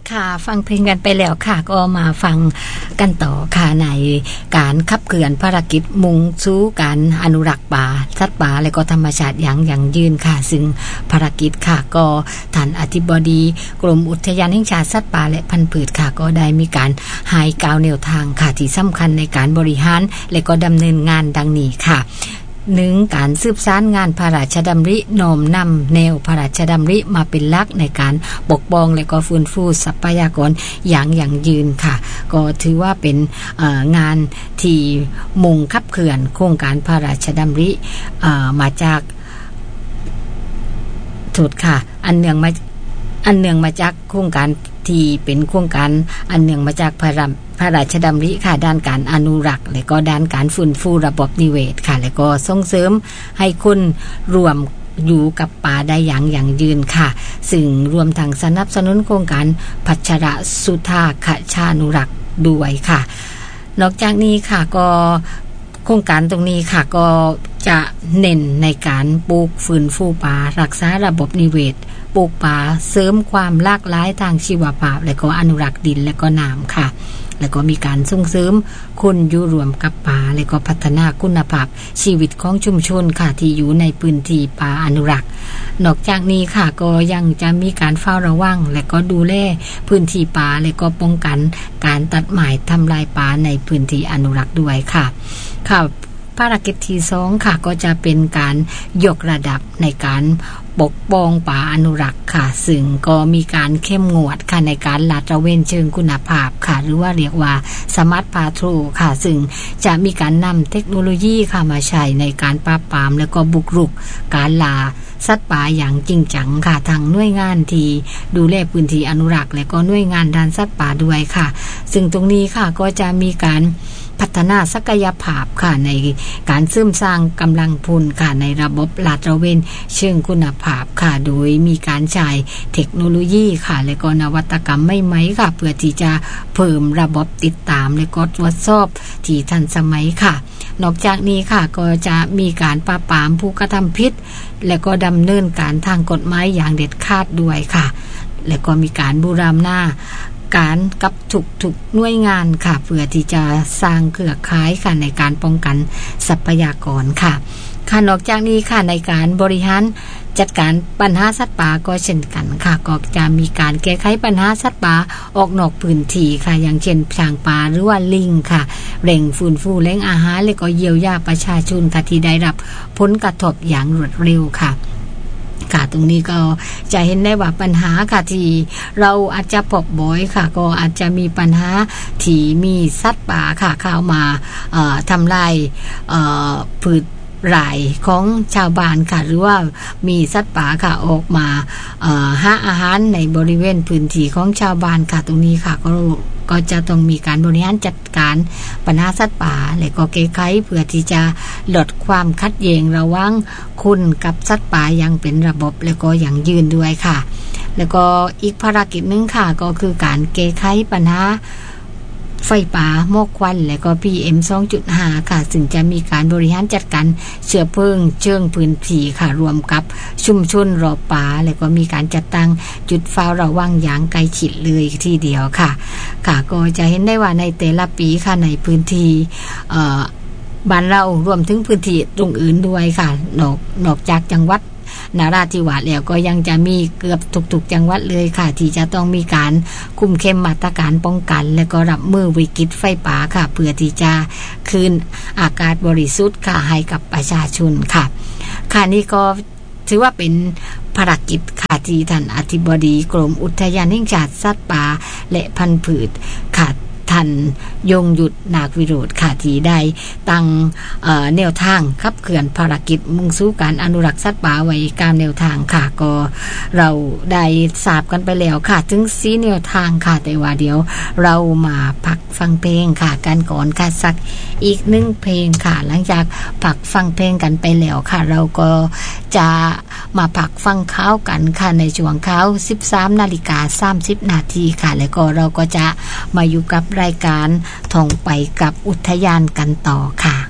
ค่ะฟังเพลงกันไปแล้วค่ะก็มาฟังกันต่อค่ะในการขับเคลื่อนภารกิจมุ่งสู่การอนุรักษ์ป่าสัตว์ป่าและก็ธรรมชาติอย่างยืนค่ะซึ่งภารกิจค่ะก็ท่านอธิบดีกรมอุทยานแห่งชาติสัตว์ป่าและพันธุ์พืชค่ะก็ได้มีการให้กล่าวแนวทางค่ะที่สำคัญในการบริหารและก็ดำเนินงานดังนี้ค่ะ1การสืบสานงานพระราชดำริน้อมนำแนวพระราชดำริมาเป็นหลักในการปกป้องและก็ฟื้นฟูทรัพยากรอย่างยั่งยืนค่ะก็ถือว่าเป็นงานที่มุ่งขับเคลื่อนโครงการพระราชดำริมาจากถูกค่ะอันเนื่องมาจากโครงการที่เป็นโครงการอันเนื่องมาจากพระราชดำริค่ะด้านการอนุรักษ์และก็ด้านการฟื้นฟูระบบนิเวศค่ะและก็ส่งเสริมให้คนรวมอยู่กับป่าได้อย่างยั่งยืนค่ะซึ่งรวมทั้งสนับสนุนโครงการพัชรสุธาคชานุรักษ์ด้วยค่ะนอกจากนี้ค่ะก็โครงการตรงนี้ค่ะก็จะเน้นในการปลูกฟื้นฟูป่ารักษาระบบนิเวศปลูกป่าเสริมความหลากหลายทางชีวภาพและก็อนุรักษ์ดินและก็น้ำค่ะแล้วก็มีการส่งเสริมคนอยู่รวมกับป่าและก็พัฒนาคุณภาพชีวิตของชุมชนค่ะที่อยู่ในพื้นที่ป่าอนุรักษ์นอกจากนี้ค่ะก็ยังจะมีการเฝ้าระวังและก็ดูแลพื้นที่ป่าและก็ป้องกันการตัดไม้ทำลายป่าในพื้นที่อนุรักษ์ด้วยค่ะภารกิจที่2ค่ะก็จะเป็นการยกระดับในการปกป้องป่าอนุรักษ์ค่ะซึ่งก็มีการเข้มงวดค่ะในการลาดตระเวนเชิงคุณภาพค่ะหรือว่าเรียกว่าสมาร์ทพาโทรค่ะซึ่งจะมีการนำเทคโนโลยีค่ะมาใช้ในการปราบปรามและก็บุกรุกการล่าสัตว์ป่าอย่างจริงจังค่ะทางหน่วยงานที่ดูแลพื้นที่อนุรักษ์และก็หน่วยงานด้านสัตว์ป่าด้วยค่ะซึ่งตรงนี้ค่ะก็จะมีการพัฒนาศักยภาพค่ะในการเสริมสร้างกำลังพลค่ะในระบบลาดตระเวนเชิงคุณภาพค่ะโดยมีการใช้เทคโนโลยีค่ะและก็นวัตกรรมใหม่ๆค่ะเพื่อที่จะเพิ่มระบบติดตามและก็ตรวจสอบที่ทันสมัยค่ะนอกจากนี้ค่ะก็จะมีการปราบปรามผู้กระทำผิดและก็ดำเนินการทางกฎหมายอย่างเด็ดขาดด้วยค่ะและก็มีการบูรณาการกับทุกหน่วยงานค่ะเพื่อที่จะสร้างเครือข่ายค่ะในการป้องกันทรัพยากรค่ะนอกจากนี้ค่ะในการบริหารจัดการปัญหาสัตว์ป่าก็เช่นกันค่ะก็จะมีการแก้ไขปัญหาสัตว์ป่าออกนอกพื้นที่ค่ะอย่างเช่นช้างป่าหรือว่าลิงค่ะเร่งฟื้นฟูแหล่งอาหารและก็เยียวยาประชาชนค่ะที่ได้รับผลกระทบอย่างรวดเร็วค่ะตรงนี้ก็จะเห็นได้ว่าปัญหาค่ะที่เราอาจจะพบบ่อยค่ะก็อาจจะมีปัญหาที่มีสัตว์ป่าค่ะเข้ามาทำลายพืชไร่ของชาวบ้านค่ะหรือว่ามีสัตว์ป่าค่ะออกมาหาอาหารในบริเวณพื้นที่ของชาวบ้านค่ะตรงนี้ค่ะก็จะต้องมีการบริหารจัดการปัญหาสัตว์ป่าและก็แก้ไขเพื่อที่จะลดความขัดแย้งระหว่างคนกับสัตว์ป่าอย่างเป็นระบบและก็อย่างยืนด้วยค่ะแล้วก็อีกภารกิจนึงค่ะก็คือการแก้ไขปัญหาไฟป่าหมอกควันและก็ PM 2.5 ค่ะซึ่งจะมีการบริหารจัดการเชื้อเพลิงเชิงพื้นที่ค่ะรวมกับชุมชนรอบป่าและก็มีการจัดตั้งจุดเฝ้าระวังอย่างใกล้ชิดเลยทีเดียวค่ะก็จะเห็นได้ว่าในแต่ละปีค่ะในพื้นที่บ้านเรารวมถึงพื้นที่ตรงอื่นด้วยค่ะนอกจากจังหวัดนราธิวาสแล้วก็ยังจะมีเกือบทุกๆจังหวัดเลยค่ะที่จะต้องมีการคุมเข้มมาตรการป้องกันและก็รับมือวิกฤตไฟป่าค่ะเพื่อที่จะคืนอากาศบริสุทธิ์ค่ะให้กับประชาชนค่ะนี่ก็ถือว่าเป็นภารกิจค่ะที่ท่านอธิบดีกรมอุทยานแห่งชาติสัตว์ป่าและพันธุ์พืชค่ะท่านยงยุทธนาควิโรจน์ค่ะที่ได้ตั้งแนวทางขับเคลื่อนภารกิจมุ่งสู่การอนุรักษ์สัตว์ป่าไว้ตามแนวทางค่ะก็เราได้ทราบกันไปแล้วค่ะถึง4แนวทางค่ะแต่ว่าเดี๋ยวเรามาพักฟังเพลงค่ะกันก่อนค่ะสักอีก1เพลงค่ะหลังจากพักฟังเพลงกันไปแล้วค่ะเราก็จะมาพักฟังข่าวกันค่ะในช่วงข่าว 13:30 นาทีค่ะแล้วก็เราก็จะมาอยู่กับรายการท่องไปกับอุทยานกันต่อค่ะ